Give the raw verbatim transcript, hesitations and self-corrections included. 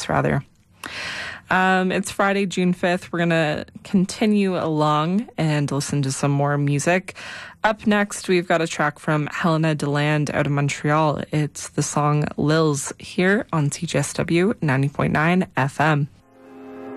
month, rather. Um, it's Friday, June fifth. We're going to continue along and listen to some more music. Up next, we've got a track from Helena Deland out of Montreal. It's the song Lils here on C J S W ninety point nine F M.